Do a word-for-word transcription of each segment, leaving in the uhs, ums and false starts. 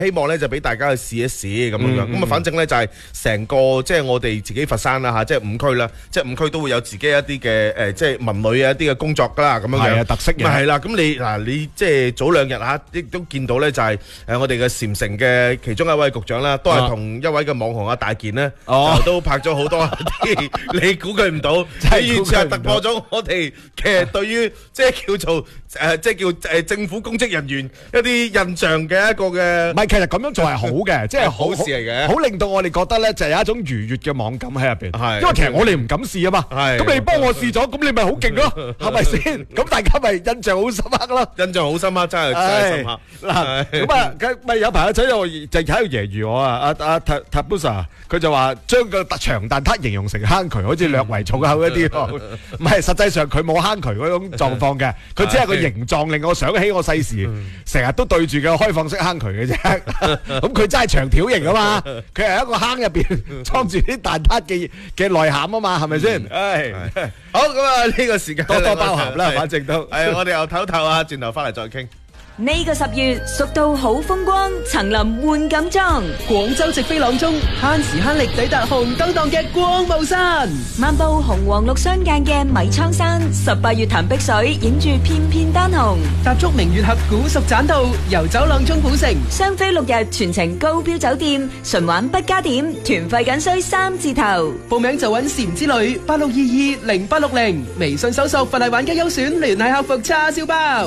希望咧就俾大家去試一試咁樣樣。咁啊，反正咧就係成個即係我哋自己佛山啦嚇，即係五區啦，即係五區都會有自己一啲嘅誒，即係文旅啊一啲嘅工作㗎啦，咁樣樣。 係啊，特色嘅。 係啦，咁你嗱你即係早兩日嚇，亦都見到咧就係誒我哋嘅禪城嘅其中一位局長啦，都係同一位嘅網紅阿大健咧，就都拍咗好多啲，你估佢唔到，你完全係突破咗我哋嘅對於即係叫做誒即係叫誒政府公職人員一啲印象嘅一個嘅。 唔係，其實咁樣做係好嘅，即係好事嚟嘅， 好令到我哋覺得咧就有一種愉悅嘅網感喺入邊。 係， 因為其實我哋唔敢試啊嘛。係，咁你幫我試咗，咁你咪好勁咯，係咪先？咁大家咪印象好深刻咯。 印象好深刻，真係真係深刻。 嗱，咁啊，咪有朋友仔又就喺度揶揄我啊，阿阿塔塔布薩，佢就話將個長蛋撻形容成坑渠，好似略為重口一啲喎。唔係，實際上佢冇坑渠嗰種狀況嘅，佢只係個形狀令我想起我細時成日都對住嘅開放式坑渠嘅啫。咁佢真係長條形啊嘛，佢係一個坑入邊裝住啲蛋撻嘅嘅內涵啊嘛，係咪先？唉， 好，咁啊呢個時間多多包涵啦，反正都係我哋又唞唞啊，轉頭翻嚟再傾。 呢個十月，蜀道好風光，層林換錦裝。 廣州直飛朗中，慳時慳力抵達紅燈檔嘅光霧山。 漫步紅黃綠相間嘅米倉山，十八月潭碧水，影住片片丹紅。 踏足明月峽古蜀棧道，遊走朗中古城。 雙飛六日，全程高標酒店，純玩不加點，團費僅需三字頭。 報名就揾禪之旅八六二二零八六零，微信搜索佛系玩家優選聯繫客服叉燒包。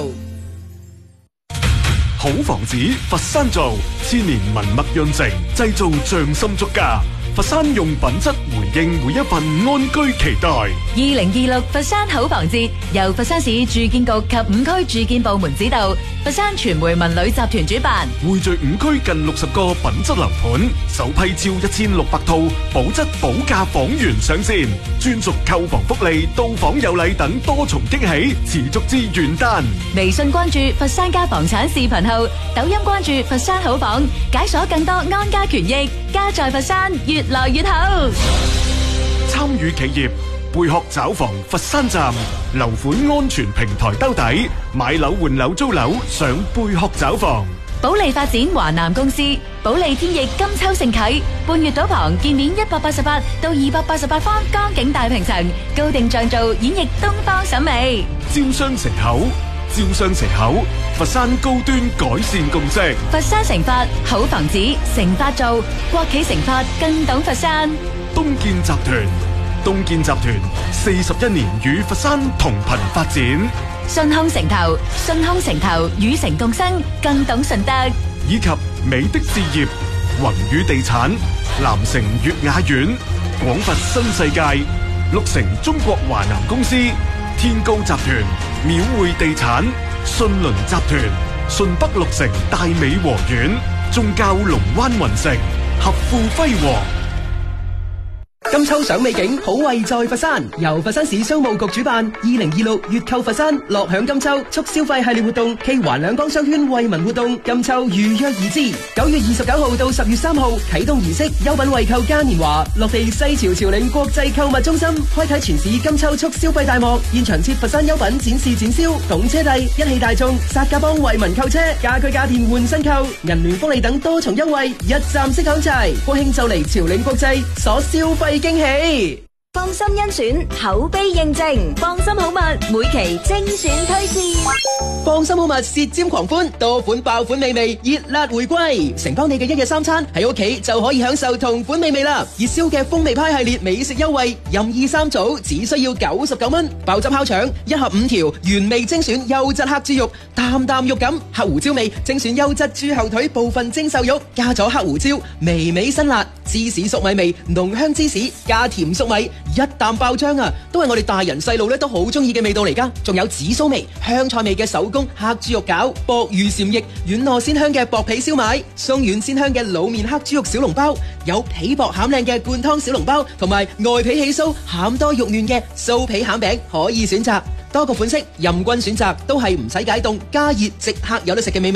好房子，佛山造，千年文墨潤成，製造匠心足家。佛山用品質回應每一份安居期待。 二零二六佛山好房節由佛山市住建局及五區住建部門指導，佛山傳媒文旅集團主辦， 匯聚五區近六十個品質樓盤，首批超一千六百套保質保價房源上線，專屬購房福利、到訪有禮等多重驚喜，持續至元旦。 微信關注佛山家房產視頻號，抖音關注佛山好房，解鎖更多安家權益，家在佛山越來越好。 參與企業貝殼找房佛山站樓款安全平台兜底，買樓換樓租樓上貝殼找房。 保利發展華南公司，保利天翼金秋盛啟，半月島旁建面一百八十八到二百八十八方江景大平層，高定像造演繹東方審美。 招商城口，招商城口，佛山高端改善共識。 佛山成發好房子，成發造，國企成發更懂佛山。 東建集團，東建集團四十一年與佛山同頻發展。 順康城投，順康城投與城共生，更懂順德。 以及美的置業，宏宇地產，南城悅雅苑，廣佛新世界，綠城中國華南公司，天高集團，廟匯地產，信倫集團，順北綠城大美和苑，宗教龍灣雲城，合富輝煌。 金秋賞美景，好惠在佛山。由佛山市商務局主辦，二零二六粵購佛山，樂享金秋促消費系列活動暨環兩江商圈惠民活動，金秋如約而至。九月二十九號到十月三號啟動儀式，優品惠購嘉年華落地西樵朝嶺國際購物中心，開啟全市金秋促消費大幕。現場設佛山優品展示展銷，懂車帝一汽大眾薩價幫惠民購車，家居家電換新購，銀聯福利等多重優惠，一站式享齊。國慶就嚟朝嶺國際，所消費驚喜。 放心甄選，口碑認證，放心好物每期精選推薦。 放心好物舌尖狂歡，多款爆款美味，熱辣回歸，承包你嘅一日三餐，喺屋企就可以享受同款美味啦！熱銷嘅風味派系列美食優惠，任意三組只需要九十九蚊，爆汁烤腸一盒五條，原味精選優質黑豬肉，啖啖肉感，黑胡椒味精選優質豬後腿部分精瘦肉，加咗黑胡椒，微微辛辣，芝士粟米味，濃香芝士加甜粟米。一啖爆漿啊，都係我哋大人細路咧都好中意嘅味道嚟噶。仲有紫蘇味、香菜味嘅手工黑豬肉餃、鮑魚禪翼、軟糯鮮香嘅薄皮燒賣、鬆軟鮮香嘅滷麵黑豬肉小籠包，有皮薄餡靚嘅灌湯小籠包，同埋外皮起酥、餡多肉嫩嘅酥皮餡餅可以選擇。多個款式任君選擇，都係唔使解凍，加熱即刻有得食嘅美味啊！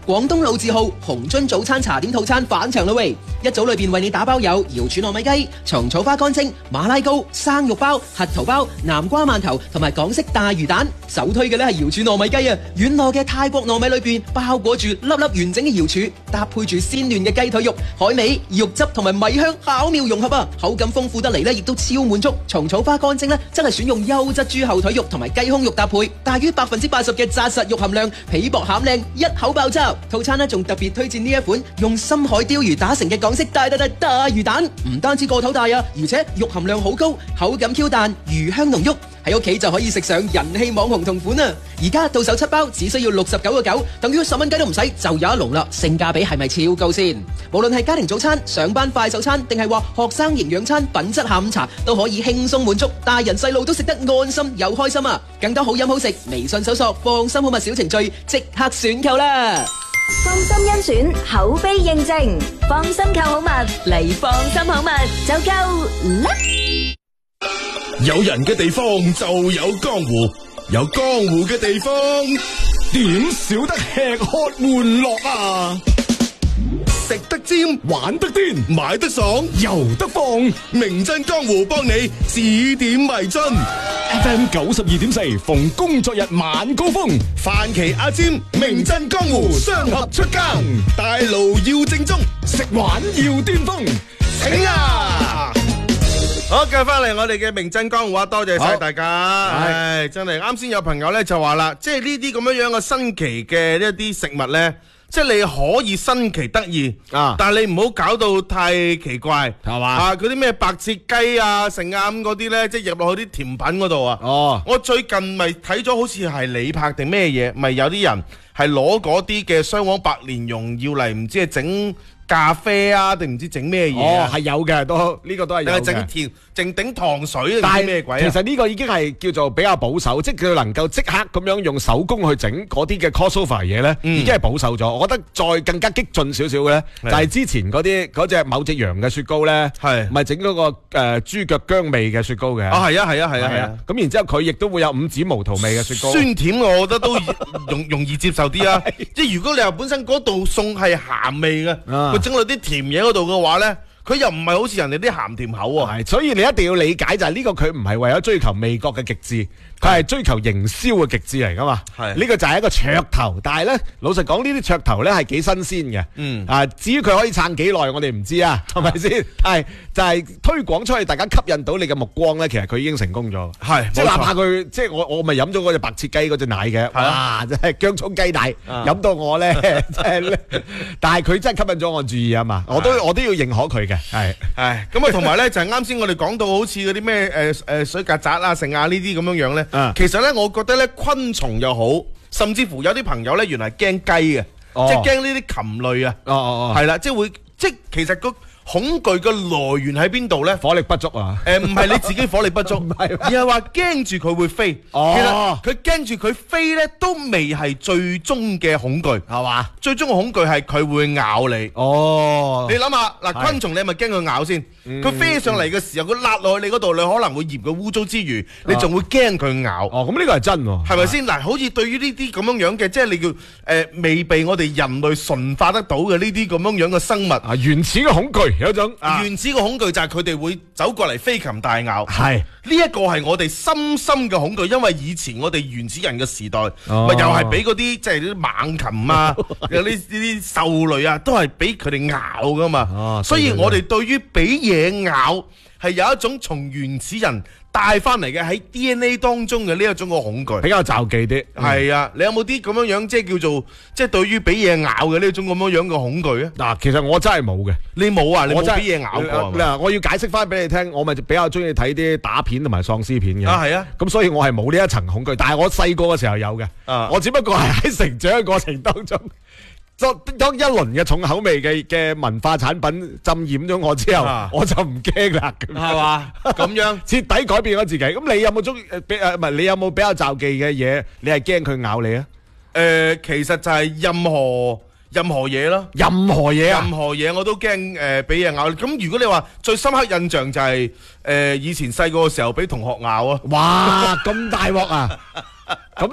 廣東老字號紅樽早餐茶點套餐返場啦喂！一組裏邊為你打包有瑤柱糯米雞、蟲草花乾蒸、馬拉糕、生肉包、核桃包、南瓜饅頭同埋港式大魚蛋。首推嘅咧係瑤柱糯米雞啊，軟糯嘅泰國糯米裏邊包裹住粒粒完整嘅瑤柱，搭配住鮮嫩嘅雞腿肉、海味、肉汁同埋米香，巧妙融合啊！口感豐富得嚟咧，亦都超滿足。蟲草花乾蒸咧，真係選用優質豬後腿肉同埋雞胸肉搭配，大於百分之八十嘅紮實肉含量，皮薄餡靚，一口爆汁。套餐呢仲特別推薦呢一款用深海鯛魚打成嘅港式大大大大魚蛋，唔單止個頭大啊，而且肉含量好高，口感 Q 彈，魚香濃郁。喺屋企就可以食上人氣網紅同款啊！而家到手七包只需要六十九個九，等於十蚊雞都唔使就有一籠啦，性價比係咪超高先？無論係家庭早餐、上班快手餐，定係話學生營養餐、品質下午茶，都可以輕鬆滿足，大人細路都食得安心又開心啊！更多好飲好食，微信搜索放心好物小程序，即刻選購啦！ 放心甄選，口碑認證，放心購好物嚟放心好物就夠啦！ 有人嘅地方就有江湖，有江湖嘅地方點少得吃喝玩樂啊！食得尖，玩得癲，買得爽，遊得放。名震江湖幫你指點迷津。F M 九十二點四，逢工作日晚高峰，范琪阿尖，名震江湖雙合出更，大爐要正宗，食玩要巔峰，請啊！ 好，繼續翻嚟我哋嘅名震江湖啊！多謝晒大家， 好唉，真係啱先有朋友咧就話啦，即係呢啲咁樣樣嘅新奇嘅一啲食物咧，即係你可以新奇得意啊， 但係你唔好搞到太奇怪， 係嘛啊，嗰啲咩白切雞啊、成啊咁嗰啲咧，即係入落去啲甜品嗰度啊。 哦， 我最近咪睇咗好似係李柏定咩嘢，咪有啲人係攞嗰啲嘅雙黃白蓮蓉要嚟唔知係整咖啡啊，定唔知整咩嘢哦， 啊？ 係有嘅，都呢個都係有定係整嘅。 甜，淨頂糖水定唔但係知咩鬼啊？ 其實呢個已經係叫做比較保守，即係佢能夠即刻咁樣用手工去整嗰啲嘅 crossover 嘢咧， 嗯已經係保守咗。我覺得再更加激進少少嘅咧，就係之前嗰啲嗰隻某隻羊嘅雪糕咧， 係咪整嗰個誒豬腳薑味嘅雪糕嘅。 啊，係啊，係啊，係啊，係啊。 咁然之後佢亦都會有五指毛桃味嘅雪糕。 酸甜我覺得都容容易接受啲啊！即係如果你話本身嗰道餸係鹹味嘅， 啊佢整落啲甜嘢嗰度嘅話咧，佢又唔係好似人哋啲鹹甜口喎。 係，所以你一定要理解就係呢個佢唔係為咗追求味覺嘅極致，佢係追求營銷嘅極致嚟噶嘛。 係呢個就係一個噱頭，但係咧老實講呢啲噱頭咧係幾新鮮嘅。 嗯啊，至於佢可以撐幾耐，我哋唔知啊，係咪先？係就係推廣出去，大家吸引到你嘅目光咧，其實佢已經成功咗。 係， 即係冇錯哪怕佢即係我我咪飲咗嗰隻白切雞嗰隻奶嘅， 係啊哇！真係薑葱雞奶啊飲到我咧，真係咧，但係佢真係吸引咗我注意啊嘛，我都我都要認可佢嘅，係。 係咁啊，同埋咧就係啱先我哋講到好似嗰啲咩誒誒水曱甴啊、剩啊呢啲咁樣樣咧， 啊其實咧我覺得咧昆蟲又好，甚至乎有啲朋友咧原來係驚雞嘅， 哦即係驚呢啲禽類啊， 哦哦哦， 係啦，即係會即係其實個恐懼嘅來源喺邊度咧？ 火力不足啊！ 誒唔係你自己火力不足， 唔係而係話驚住佢會飛。 哦其實佢驚住佢飛咧，都未係最終嘅恐懼， 係嘛？ 最終嘅恐懼係佢會咬你。 哦， 你諗下嗱， 係昆蟲你係咪驚佢咬先？佢飛上嚟嘅時候，佢揦落去你嗰度，你可能會嫌佢污糟之餘，你仲會驚佢咬。 哦，咁呢個係真喎， 係咪先？嗱，好似對於呢啲咁樣樣嘅，即係你叫誒未被我哋人類馴化得到嘅呢啲咁樣樣嘅生物， 啊原始嘅恐懼有一種啊， 原始嘅恐懼就係佢哋會走過嚟飛禽大咬。 係呢一個係我哋深深嘅恐懼，因為以前我哋原始人嘅時代，咪、 哦又係俾嗰啲即係啲猛禽啊，有啲呢啲獸類啊，都係俾佢哋咬噶嘛。 哦所以對對對我哋對於俾嘢咬係有一種從原始人帶翻嚟嘅喺 D N A 當中嘅呢一種嘅恐懼。 比較罩忌啲， 係啊，你有冇啲咁樣樣即係叫做即係對於俾嘢咬嘅呢種咁樣樣嘅恐懼啊？ 嗱，其實我真係冇嘅。 你冇啊？你冇我真係俾嘢咬過係嘛嗱，我要解釋翻俾你聽，我咪比較中意睇啲打片同埋喪屍片嘅。 啊係啊咁所以我係冇呢一層恐懼，但係我細個嘅時候有嘅。 啊我只不過係喺成長嘅過程當中，當當一輪嘅重口味嘅嘅文化產品浸染咗我之後， 啊我就唔驚啦。咁係嘛？咁樣。 徹底改變咗自己。咁你有冇中誒比誒唔係你有冇比較罩忌嘅嘢？你係驚佢咬你啊？ 誒、其實就係任何任何嘢咯， 任何嘢啊任！何嘢我都驚誒俾嘢咬。咁如果你話最深刻印象就係、誒、以前細個嘅時候俾同學咬啊， 哇，咁大鑊啊！咁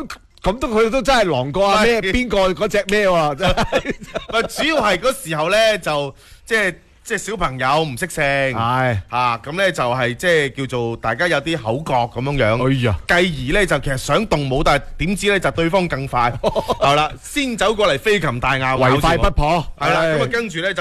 咁都佢都真係狼過啊咩？邊個嗰隻咩喎？真係咪主要係嗰時候咧就即係。即係小朋友唔識性， 係嚇咁咧就係即係叫做大家有啲口角咁樣樣。 哎呀！ 繼而咧就其實想動武，但係點知咧就對方更快，係啦，先走過嚟飛禽大咬， 唯快不破， 係啦，咁啊跟住咧就。